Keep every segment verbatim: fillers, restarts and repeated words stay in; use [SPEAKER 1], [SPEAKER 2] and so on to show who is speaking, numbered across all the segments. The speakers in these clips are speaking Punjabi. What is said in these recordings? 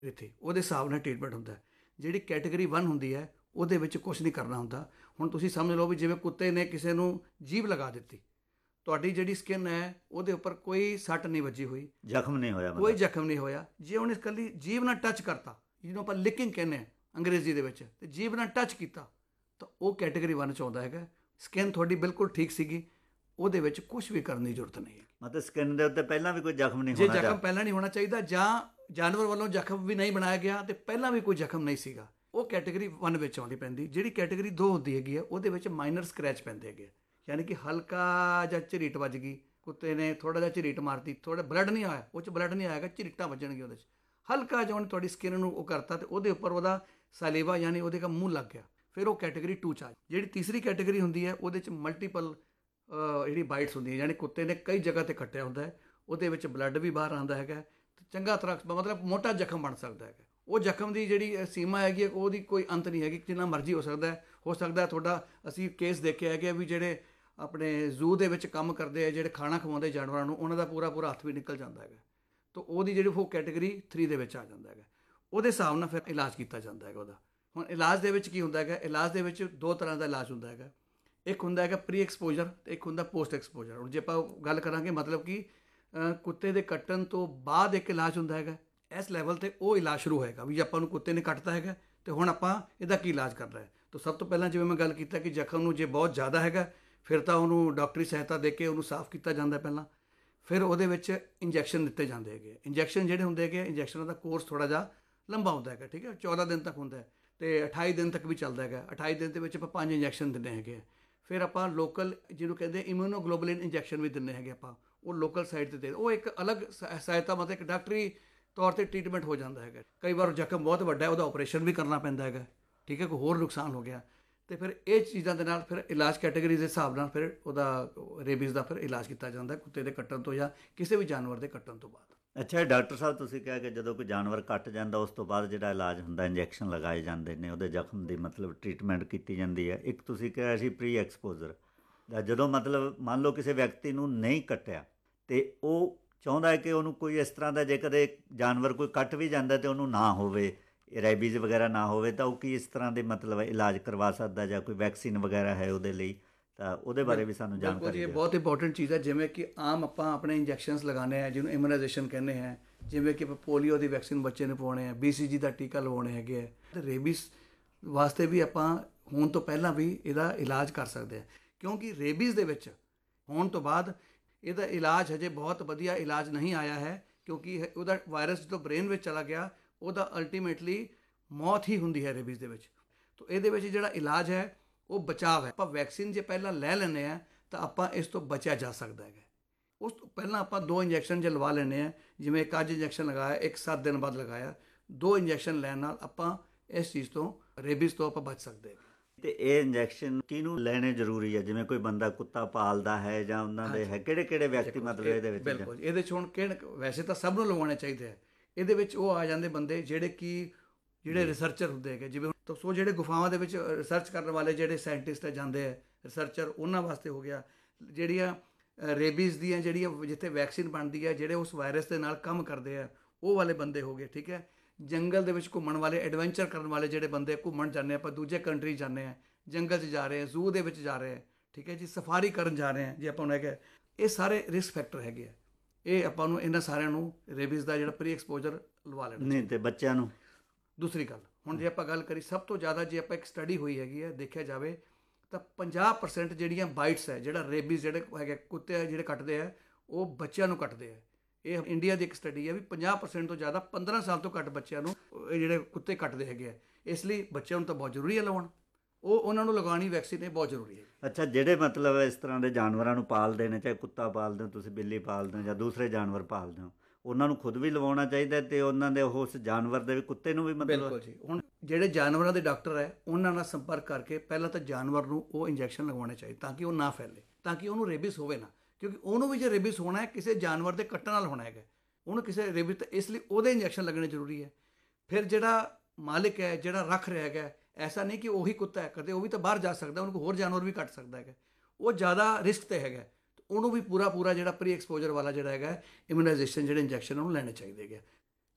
[SPEAKER 1] ਇੱਥੇ ਉਹਦੇ ਹਿਸਾਬ ਨਾਲ ਟ੍ਰੀਟਮੈਂਟ ਹੁੰਦਾ। ਜਿਹੜੀ ਕੈਟੇਗਰੀ ਵਨ ਹੁੰਦੀ ਹੈ ਉਹਦੇ ਵਿੱਚ ਕੁਛ ਨਹੀਂ ਕਰਨਾ ਹੁੰਦਾ। ਹੁਣ ਤੁਸੀਂ ਸਮਝ ਲਓ ਵੀ ਜਿਵੇਂ ਕੁੱਤੇ ਨੇ ਕਿਸੇ ਨੂੰ ਜੀਭ ਲਗਾ ਦਿੱਤੀ, ਤੁਹਾਡੀ ਜਿਹੜੀ ਸਕਿਨ ਹੈ ਉਹਦੇ ਉੱਪਰ ਕੋਈ ਸੱਟ ਨਹੀਂ ਵੱਜੀ ਹੋਈ,
[SPEAKER 2] ਜ਼ਖਮ ਨਹੀਂ ਹੋਇਆ,
[SPEAKER 1] ਕੋਈ ਜ਼ਖਮ ਨਹੀਂ ਹੋਇਆ। ਜੇ ਉਹਨੇ ਇਕੱਲੀ ਜੀਭ ਨਾਲ ਟੱਚ ਕਰਤਾ, ਜਿਹਨੂੰ ਆਪਾਂ ਲਿਕਿੰਗ ਕਹਿੰਦੇ ਹਾਂ ਅੰਗਰੇਜ਼ੀ ਦੇ ਵਿੱਚ, ਤੇ ਜੀਭ ਨਾਲ ਟੱਚ ਕੀਤਾ ਤਾਂ ਉਹ ਕੈਟੇਗਰੀ ਵਨ 'ਚ ਆਉਂਦਾ ਹੈਗਾ। ਸਕਿਨ ਤੁਹਾਡੀ ਬਿਲਕੁਲ ਠੀਕ ਸੀਗੀ, ਉਹਦੇ ਵਿੱਚ ਕੁਛ ਵੀ ਕਰਨ ਦੀ ਜ਼ਰੂਰਤ ਨਹੀਂ ਹੈ।
[SPEAKER 2] ਮਤਲਬ ਸਕਿਨ ਦੇ ਉੱਤੇ ਪਹਿਲਾਂ ਵੀ ਕੋਈ ਜ਼ਖਮ ਨਹੀਂ
[SPEAKER 1] ਜੇ
[SPEAKER 2] ਹੋਣਾ,
[SPEAKER 1] ਜ਼ਖਮ ਪਹਿਲਾਂ ਨਹੀਂ ਹੋਣਾ ਚਾਹੀਦਾ, ਜਾਂ ਜਾਨਵਰ ਵੱਲੋਂ ਜ਼ਖਮ ਵੀ ਨਹੀਂ ਬਣਾਇਆ ਗਿਆ ਤੇ ਪਹਿਲਾਂ ਵੀ ਕੋਈ ਜ਼ਖਮ ਨਹੀਂ ਸੀਗਾ, ਉਹ ਕੈਟੇਗਰੀ ਵਨ ਵਿੱਚ ਆਉਣੀ ਪੈਂਦੀ। ਜਿਹੜੀ ਕੈਟੇਗਰੀ ਦੋ ਹੁੰਦੀ ਹੈਗੀ ਹੈ ਉਹਦੇ ਵਿੱਚ ਮਾਈਨਰ ਸਕ੍ਰੈਚ ਪੈਂਦੇ ਹੈਗੇ, ਯਾਨੀ ਕਿ ਹਲਕਾ ਜਾਂ ਝਰੀਟ ਵੱਜ ਗਈ, ਕੁੱਤੇ ਨੇ ਥੋੜ੍ਹਾ ਜਿਹਾ ਝਰੀਟ ਮਾਰਤੀ, ਥੋੜ੍ਹਾ ਬਲੱਡ ਨਹੀਂ ਆਇਆ, ਉਹ 'ਚ ਬਲੱਡ ਨਹੀਂ ਆਏਗਾ, ਝਰੀਟਾਂ ਵੱਜਣਗੀਆਂ ਉਹਦੇ 'ਚ, ਹਲਕਾ ਜਿਹਾ ਉਹਨੇ ਤੁਹਾਡੀ ਸਕਿਨ ਨੂੰ ਉਹ ਕਰਤਾ ਤੇ ਉਹਦੇ ਉੱਪਰ ਉਹਦਾ ਸਾਲੇਵਾ ਯਾਨੀ ਉਹਦੇ ਦਾ ਮੂੰਹ ਲੱਗ ਗਿਆ, ਫਿਰ ਉਹ ਕੈਟੇਗਰੀ ਟੂ 'ਚ ਆ। ਜਿਹੜੀ ਤੀਸਰੀ ਕੈਟੇਗਰੀ ਹੁੰਦੀ ਹੈ ਉਹਦੇ 'ਚ ਮਲਟੀਪਲ ਜਿਹੜੀ ਬਾਈਟਸ ਹੁੰਦੀਆਂ, ਯਾਨੀ ਕੁੱਤੇ ਨੇ ਕਈ ਜਗ੍ਹਾ 'ਤੇ ਕੱਟਿਆ ਹੁੰਦਾ ਹੈ, ਉਹਦੇ ਵਿੱਚ ਬਲੱਡ ਵੀ ਬਾਹਰ ਆਉਂਦਾ ਹੈਗਾ ਅਤੇ ਚੰਗਾ ਤਰ੍ਹਾਂ ਮਤਲਬ ਮੋਟਾ ਜ਼ਖਮ ਬਣ ਸਕਦਾ ਹੈਗਾ। ਉਹ ਜ਼ਖਮ ਦੀ ਜਿਹੜੀ ਸੀਮਾ ਹੈਗੀ ਉਹਦੀ ਕੋਈ ਅੰਤ ਨਹੀਂ ਹੈਗੀ, ਜਿੰਨਾ ਮਰਜ਼ੀ ਹੋ ਸਕਦਾ ਹੈ। ਹੋ ਸਕਦਾ ਤੁਹਾਡਾ, ਅਸੀਂ ਕੇਸ ਦੇਖੇ ਹੈਗੇ ਵੀ ਜਿਹੜੇ ਆਪਣੇ ਜ਼ੂ ਦੇ ਵਿੱਚ ਕੰਮ ਕਰਦੇ ਆ, ਜਿਹੜੇ ਖਾਣਾ ਖਵਾਉਂਦੇ ਜਾਨਵਰਾਂ ਨੂੰ, ਉਹਨਾਂ ਦਾ ਪੂਰਾ ਪੂਰਾ ਹੱਥ ਵੀ ਨਿਕਲ ਜਾਂਦਾ ਹੈਗਾ, ਤਾਂ ਉਹਦੀ ਜਿਹੜੀ ਉਹ ਕੈਟੇਗਰੀ ਥਰੀ ਦੇ ਵਿੱਚ ਆ ਜਾਂਦਾ ਹੈਗਾ। ਉਹਦੇ ਹਿਸਾਬ ਨਾਲ ਫਿਰ ਇਲਾਜ ਕੀਤਾ ਜਾਂਦਾ ਹੈਗਾ ਉਹਦਾ। ਹੁਣ ਇਲਾਜ ਦੇ ਵਿੱਚ ਕੀ ਹੁੰਦਾ ਹੈਗਾ, ਇਲਾਜ ਦੇ ਵਿੱਚ ਦੋ ਤਰ੍ਹਾਂ ਦਾ ਇਲਾਜ ਹੁੰਦਾ ਹੈਗਾ। ਇੱਕ ਹੁੰਦਾ ਹੈਗਾ ਪ੍ਰੀ ਐਕਸਪੋਜਰ ਅਤੇ ਇੱਕ ਹੁੰਦਾ ਪੋਸਟ ਐਕਸਪੋਜਰ। ਹੁਣ ਜੇ ਆਪਾਂ ਗੱਲ ਕਰਾਂਗੇ ਮਤਲਬ ਕਿ ਕੁੱਤੇ ਦੇ ਕੱਟਣ ਤੋਂ ਬਾਅਦ ਇੱਕ ਇਲਾਜ ਹੁੰਦਾ ਹੈਗਾ, ਇਸ ਲੈਵਲ 'ਤੇ ਉਹ ਇਲਾਜ ਸ਼ੁਰੂ ਹੋਏਗਾ ਵੀ ਜੇ ਆਪਾਂ ਨੂੰ ਕੁੱਤੇ ਨੇ ਕੱਟਤਾ ਹੈਗਾ ਅਤੇ ਹੁਣ ਆਪਾਂ ਇਹਦਾ ਕੀ ਇਲਾਜ ਕਰਨਾ ਹੈ। ਤਾਂ ਸਭ ਤੋਂ ਪਹਿਲਾਂ ਜਿਵੇਂ ਮੈਂ ਗੱਲ ਕੀਤਾ ਕਿ ਜ਼ਖਮ ਨੂੰ ਜੇ ਬਹੁਤ ਜ਼ਿਆਦਾ ਹੈਗਾ ਫਿਰ ਤਾਂ ਉਹਨੂੰ ਡਾਕਟਰੀ ਸਹਾਇਤਾ ਦੇ ਕੇ ਉਹਨੂੰ ਸਾਫ਼ ਕੀਤਾ ਜਾਂਦਾ ਪਹਿਲਾਂ, ਫਿਰ ਉਹਦੇ ਵਿੱਚ ਇੰਜੈਕਸ਼ਨ ਦਿੱਤੇ ਜਾਂਦੇ ਹੈਗੇ। ਇੰਜੈਕਸ਼ਨ ਜਿਹੜੇ ਹੁੰਦੇ ਹੈਗੇ, ਇੰਜੈਕਸ਼ਨਾਂ ਦਾ ਕੋਰਸ ਥੋੜ੍ਹਾ ਜਿਹਾ ਲੰਬਾ ਹੁੰਦਾ ਹੈਗਾ, ਠੀਕ ਹੈ, ਚੌਦਾਂ ਦਿਨ ਤੱਕ ਹੁੰਦਾ ਅਤੇ ਅਠਾਈ ਦਿਨ ਤੱਕ ਵੀ ਚੱਲਦਾ ਹੈਗਾ। ਅਠਾਈ ਦਿਨ ਦੇ ਵਿੱਚ ਆਪਾਂ ਪੰਜ ਇੰਜੈਕਸ਼ਨ ਦਿੰਦੇ ਹੈਗੇ। ਫਿਰ ਆਪਾਂ ਲੋਕਲ ਜਿਹਨੂੰ ਕਹਿੰਦੇ ਇਮਿਊਨੋਗਲੋਬੁਲਿਨ ਇੰਜੈਕਸ਼ਨ ਵੀ ਦਿੰਦੇ ਹੈਗੇ ਆਪਾਂ, ਉਹ ਲੋਕਲ ਸਾਈਡ 'ਤੇ ਦੇ, ਉਹ ਇੱਕ ਅਲੱਗ ਸਹਾਇਤਾ ਮਤਲਬ ਇੱਕ ਡਾਕਟਰੀ ਤੌਰ 'ਤੇ ਟਰੀਟਮੈਂਟ ਹੋ ਜਾਂਦਾ ਹੈਗਾ। ਕਈ ਵਾਰ ਜ਼ਖਮ ਬਹੁਤ ਵੱਡਾ ਹੈ, ਉਹਦਾ ਆਪਰੇਸ਼ਨ ਵੀ ਕਰਨਾ ਪੈਂਦਾ ਹੈਗਾ, ਠੀਕ ਹੈ, ਕੋਈ ਹੋਰ ਨੁਕਸਾਨ ਹੋ ਗਿਆ ਅਤੇ ਫਿਰ ਇਹ ਚੀਜ਼ਾਂ ਦੇ ਨਾਲ ਫਿਰ ਇਲਾਜ ਕੈਟੇਗਰੀ ਦੇ ਹਿਸਾਬ ਨਾਲ ਫਿਰ ਉਹਦਾ ਰੇਬੀਜ਼ ਦਾ ਫਿਰ ਇਲਾਜ ਕੀਤਾ ਜਾਂਦਾ ਕੁੱਤੇ ਦੇ ਕੱਟਣ ਤੋਂ ਜਾਂ ਕਿਸੇ ਵੀ ਜਾਨਵਰ ਦੇ ਕੱਟਣ ਤੋਂ ਬਾਅਦ।
[SPEAKER 2] ਅੱਛਾ ਡਾਕਟਰ ਸਾਹਿਬ, ਤੁਸੀਂ ਕਿਹਾ ਕਿ ਜਦੋਂ ਕੋਈ ਜਾਨਵਰ ਕੱਟ ਜਾਂਦਾ ਉਸ ਤੋਂ ਬਾਅਦ ਜਿਹੜਾ ਇਲਾਜ ਹੁੰਦਾ, ਇੰਜੈਕਸ਼ਨ ਲਗਾਏ ਜਾਂਦੇ ਨੇ, ਉਹਦੇ ਜ਼ਖਮ ਦੀ ਮਤਲਬ ਟਰੀਟਮੈਂਟ ਕੀਤੀ ਜਾਂਦੀ ਹੈ। ਇੱਕ ਤੁਸੀਂ ਕਿਹਾ ਸੀ ਪ੍ਰੀ ਐਕਸਪੋਜ਼ਰ, ਜਦੋਂ ਮਤਲਬ ਮੰਨ ਲਓ ਕਿਸੇ ਵਿਅਕਤੀ ਨੂੰ ਨਹੀਂ ਕੱਟਿਆ ਅਤੇ ਉਹ ਚਾਹੁੰਦਾ ਹੈ ਕਿ ਉਹਨੂੰ ਕੋਈ ਇਸ ਤਰ੍ਹਾਂ ਦਾ, ਜੇ ਕਦੇ ਜਾਨਵਰ ਕੋਈ ਕੱਟ ਵੀ ਜਾਂਦਾ ਅਤੇ ਉਹਨੂੰ ਨਾ ਹੋਵੇ, ਰੈਬੀਜ਼ ਵਗੈਰਾ ਨਾ ਹੋਵੇ, ਤਾਂ ਉਹ ਕੀ ਇਸ ਤਰ੍ਹਾਂ ਦੇ ਮਤਲਬ ਇਲਾਜ ਕਰਵਾ ਸਕਦਾ, ਜਾਂ ਕੋਈ ਵੈਕਸੀਨ ਵਗੈਰਾ ਹੈ ਉਹਦੇ ਲਈ, ਤਾਂ ਉਹਦੇ ਬਾਰੇ ਵੀ ਸਾਨੂੰ ਜਾਣਕਾਰੀ ਦਿਓ।
[SPEAKER 1] ਇਹ ਬਹੁਤ ਇੰਪੋਰਟੈਂਟ ਚੀਜ਼ ਹੈ। ਜਿਵੇਂ ਕਿ ਆਮ ਆਪਾਂ ਆਪਣੇ ਇੰਜੈਕਸ਼ਨਸ ਲਗਾਉਂਦੇ ਹਾਂ ਜਿਹਨੂੰ ਇਮੂਨਾਈਜੇਸ਼ਨ ਕਹਿੰਦੇ ਹੈ, ਜਿਵੇਂ ਕਿ ਆਪਾਂ ਪੋਲੀਓ ਦੀ ਵੈਕਸੀਨ ਬੱਚੇ ਨੂੰ ਪਾਉਣੇ ਆ, ਬੀ ਸੀ ਜੀ ਦਾ ਟੀਕਾ ਲਗਵਾਉਣੇ ਹੈਗੇ ਹੈ, ਅਤੇ ਰੇਬੀਜ਼ ਵਾਸਤੇ ਵੀ ਆਪਾਂ ਹੋਣ ਤੋਂ ਪਹਿਲਾਂ ਵੀ ਇਹਦਾ ਇਲਾਜ ਕਰ ਸਕਦੇ ਹਾਂ, ਕਿਉਂਕਿ ਰੇਬੀਜ਼ ਦੇ ਵਿੱਚ ਹੋਣ ਤੋਂ ਬਾਅਦ ਇਹਦਾ ਇਲਾਜ ਹਜੇ ਬਹੁਤ ਵਧੀਆ ਇਲਾਜ ਨਹੀਂ ਆਇਆ ਹੈ, ਕਿਉਂਕਿ ਉਹਦਾ ਵਾਇਰਸ ਜਦੋਂ ਬ੍ਰੇਨ ਵਿੱਚ ਚਲਾ ਗਿਆ ਉਹਦਾ ਅਲਟੀਮੇਟਲੀ ਮੌਤ ਹੀ ਹੁੰਦੀ ਹੈ ਰੇਬੀਜ਼ ਦੇ ਵਿੱਚ। ਤਾਂ ਇਹਦੇ ਵਿੱਚ ਜਿਹੜਾ ਇਲਾਜ ਹੈ ਉਹ ਬਚਾਅ ਹੈ। ਆਪਾਂ ਵੈਕਸੀਨ ਜੇ ਪਹਿਲਾਂ ਲੈ ਲੈਂਦੇ ਹਾਂ ਤਾਂ ਆਪਾਂ ਇਸ ਤੋਂ ਬਚਿਆ ਜਾ ਸਕਦਾ ਹੈਗਾ। ਉਸ ਤੋਂ ਪਹਿਲਾਂ ਆਪਾਂ ਦੋ ਇੰਜੈਕਸ਼ਨ ਜੇ ਲਵਾ ਲੈਂਦੇ ਹਾਂ, ਜਿਵੇਂ ਇੱਕ ਅੱਜ ਇੰਜੈਕਸ਼ਨ ਲਗਾਇਆ, ਇੱਕ ਸੱਤ ਦਿਨ ਬਾਅਦ ਲਗਾਇਆ, ਦੋ ਇੰਜੈਕਸ਼ਨ ਲੈਣ ਨਾਲ ਆਪਾਂ ਇਸ ਚੀਜ਼ ਤੋਂ, ਰੇਬੀਜ਼ ਤੋਂ ਆਪਾਂ ਬਚ ਸਕਦੇ ਹਾਂ।
[SPEAKER 2] ਅਤੇ ਇਹ ਇੰਜੈਕਸ਼ਨ ਕਿਹਨੂੰ ਲੈਣੇ ਜ਼ਰੂਰੀ ਹੈ? ਜਿਵੇਂ ਕੋਈ ਬੰਦਾ ਕੁੱਤਾ ਪਾਲਦਾ ਹੈ ਜਾਂ ਉਹਨਾਂ ਦੇ ਹੈ, ਕਿਹੜੇ ਕਿਹੜੇ ਵਿਅਕਤੀ ਮਤਲਬ ਇਹਦੇ ਵਿੱਚ?
[SPEAKER 1] ਬਿਲਕੁਲ, ਇਹਦੇ 'ਚ ਹੁਣ ਕਿਹੜੇ, ਵੈਸੇ ਤਾਂ ਸਭ ਨੂੰ ਲਗਵਾਉਣੇ ਚਾਹੀਦੇ ਹੈ। ਇਹਦੇ ਵਿੱਚ ਉਹ ਆ ਜਾਂਦੇ ਬੰਦੇ ਜਿਹੜੇ ਕਿ ਜਿਹੜੇ ਰਿਸਰਚਰ ਹੁੰਦੇ ਹੈਗੇ, ਜਿਵੇਂ ਤਾਂ ਸੋ ਜਿਹੜੇ ਗੁਫਾਵਾਂ ਦੇ ਵਿੱਚ ਰਿਸਰਚ ਕਰਨ ਵਾਲੇ ਜਿਹੜੇ ਸਾਇੰਟਿਸਟ ਜਾਂਦੇ ਹੈ, ਰਿਸਰਚਰ, ਉਹਨਾਂ ਵਾਸਤੇ ਹੋ ਗਿਆ। ਜਿਹੜੀਆਂ ਰੇਬੀਜ਼ ਦੀਆਂ ਜਿਹੜੀਆਂ ਜਿੱਥੇ ਵੈਕਸੀਨ ਬਣਦੀ ਹੈ, ਜਿਹੜੇ ਉਸ ਵਾਇਰਸ ਦੇ ਨਾਲ ਕੰਮ ਕਰਦੇ ਆ, ਉਹ ਵਾਲੇ ਬੰਦੇ ਹੋ ਗਏ, ਠੀਕ ਹੈ। ਜੰਗਲ ਦੇ ਵਿੱਚ ਘੁੰਮਣ ਵਾਲੇ, ਐਡਵੈਂਚਰ ਕਰਨ ਵਾਲੇ ਜਿਹੜੇ ਬੰਦੇ, ਘੁੰਮਣ ਜਾਂਦੇ ਆਪਾਂ ਦੂਜੇ ਕੰਟਰੀ ਜਾਂਦੇ ਹਾਂ, ਜੰਗਲ 'ਚ ਜਾ ਰਹੇ ਹਾਂ, ਜ਼ੂ ਦੇ ਵਿੱਚ ਜਾ ਰਹੇ ਹਾਂ, ਠੀਕ ਹੈ ਜੀ, ਸਫਾਰੀ ਕਰਨ ਜਾ ਰਹੇ ਹਾਂ ਜੇ ਆਪਾਂ ਨੂੰ ਹੈਗਾ, ਇਹ ਸਾਰੇ ਰਿਸਕ ਫੈਕਟਰ ਹੈਗੇ ਆ। ਇਹ ਆਪਾਂ ਨੂੰ ਇਹਨਾਂ ਸਾਰਿਆਂ ਨੂੰ ਰੇਬੀਜ਼ ਦਾ ਜਿਹੜਾ ਪ੍ਰੀ ਐਕਸਪੋਜਰ ਲਵਾ ਲੈਣਾ
[SPEAKER 2] ਨਹੀਂ। ਅਤੇ ਬੱਚਿਆਂ ਨੂੰ?
[SPEAKER 1] ਦੂਸਰੀ ਗੱਲ, ਹੁਣ ਜੇ ਆਪਾਂ ਗੱਲ ਕਰੀ, ਸਭ ਤੋਂ ਜ਼ਿਆਦਾ ਜੇ ਆਪਾਂ ਇੱਕ ਸਟੱਡੀ ਹੋਈ ਹੈਗੀ ਹੈ, ਦੇਖਿਆ ਜਾਵੇ ਤਾਂ ਪੰਜਾਹ ਪਰਸੈਂਟ ਜਿਹੜੀਆਂ ਬਾਈਟਸ ਹੈ, ਜਿਹੜਾ ਰੇਬੀਜ਼ ਜਿਹੜੇ ਹੈਗੇ ਕੁੱਤੇ ਜਿਹੜੇ ਕੱਟਦੇ ਆ, ਉਹ ਬੱਚਿਆਂ ਨੂੰ ਕੱਟਦੇ ਆ। ਇਹ ਇੰਡੀਆ ਦੀ ਇੱਕ ਸਟੱਡੀ ਹੈ ਵੀ ਪੰਜਾਹ ਪਰਸੈਂਟ ਤੋਂ ਜ਼ਿਆਦਾ ਪੰਦਰਾਂ ਸਾਲ ਤੋਂ ਘੱਟ ਬੱਚਿਆਂ ਨੂੰ ਇਹ ਜਿਹੜੇ ਕੁੱਤੇ ਕੱਟਦੇ ਹੈਗੇ ਆ। ਇਸ ਲਈ ਬੱਚਿਆਂ ਨੂੰ ਤਾਂ ਬਹੁਤ ਜ਼ਰੂਰੀ ਹੈ ਲਗਾਉਣਾ, ਉਹ ਉਹਨਾਂ ਨੂੰ ਲਗਾਉਣੀ ਵੈਕਸੀਨ, ਇਹ ਬਹੁਤ ਜ਼ਰੂਰੀ ਹੈ।
[SPEAKER 2] ਅੱਛਾ, ਜਿਹੜੇ ਮਤਲਬ ਇਸ ਤਰ੍ਹਾਂ ਦੇ ਜਾਨਵਰਾਂ ਨੂੰ ਪਾਲਦੇ ਨੇ, ਚਾਹੇ ਕੁੱਤਾ ਪਾਲਦੇ ਹੋ ਤੁਸੀਂ, ਬਿੱਲੀ ਪਾਲਦੇ ਹੋ ਜਾਂ ਦੂਸਰੇ ਜਾਨਵਰ ਪਾਲਦੇ ਹੋ, ਉਹਨਾਂ ਨੂੰ ਖੁਦ ਵੀ ਲਵਾਉਣਾ ਚਾਹੀਦਾ ਅਤੇ ਉਹਨਾਂ ਦੇ ਉਸ ਜਾਨਵਰ ਦੇ ਵੀ, ਕੁੱਤੇ ਨੂੰ ਵੀ ਮਤਲਬ?
[SPEAKER 1] ਬਿਲਕੁਲ ਜੀ। ਹੁਣ ਜਿਹੜੇ ਜਾਨਵਰਾਂ ਦੇ ਡਾਕਟਰ ਹੈ ਉਹਨਾਂ ਨਾਲ ਸੰਪਰਕ ਕਰਕੇ ਪਹਿਲਾਂ ਤਾਂ ਜਾਨਵਰ ਨੂੰ ਉਹ ਇੰਜੈਕਸ਼ਨ ਲਗਵਾਉਣੇ ਚਾਹੀਦੇ ਤਾਂ ਕਿ ਉਹ ਨਾ ਫੈਲੇ, ਤਾਂ ਕਿ ਉਹਨੂੰ ਰੇਬੀਜ਼ ਹੋਵੇ ਨਾ, ਕਿਉਂਕਿ ਉਹਨੂੰ ਵੀ ਜੇ ਰੇਬੀਜ਼ ਹੋਣਾ ਹੈ ਕਿਸੇ ਜਾਨਵਰ ਦੇ ਕੱਟਣ ਨਾਲ ਹੋਣਾ ਹੈਗਾ, ਉਹਨੂੰ ਕਿਸੇ ਰੇਬੀਜ਼, ਤਾਂ ਇਸ ਲਈ ਉਹਦੇ ਇੰਜੈਕਸ਼ਨ ਲੱਗਣੇ ਜ਼ਰੂਰੀ ਹੈ। ਫਿਰ ਜਿਹੜਾ ਮਾਲਿਕ ਹੈ, ਜਿਹੜਾ ਰੱਖ ਰਿਹਾ ਹੈਗਾ, ਐਸਾ ਨਹੀਂ ਕਿ ਉਹੀ ਕੁੱਤਾ ਹੈ, ਕਦੇ ਉਹ ਵੀ ਤਾਂ ਬਾਹਰ ਜਾ ਸਕਦਾ, ਉਹਨੂੰ ਕੋਈ ਹੋਰ ਜਾਨਵਰ ਵੀ ਕੱਟ ਸਕਦਾ ਹੈਗਾ, ਉਹ ਜ਼ਿਆਦਾ ਰਿਸਕ 'ਤੇ ਹੈਗਾ, ਉਹਨੂੰ ਵੀ ਪੂਰਾ ਪੂਰਾ ਜਿਹੜਾ ਪ੍ਰੀ ਐਕਸਪੋਜਰ ਵਾਲਾ ਜਿਹੜਾ ਹੈਗਾ ਇਮਿਊਨਾਈਜੇਸ਼ਨ, ਜਿਹੜੇ ਇੰਜੈਕਸ਼ਨ ਉਹਨੂੰ ਲੈਣੇ ਚਾਹੀਦੇ ਹੈਗੇ।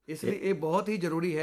[SPEAKER 1] ਇਸ ਲਈ ਇਹ ਬਹੁਤ ਹੀ ਜ਼ਰੂਰੀ ਹੈ